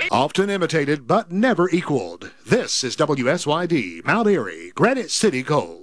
Often imitated but never equaled. This is WSYD, Mount Airy, Granite City Gold.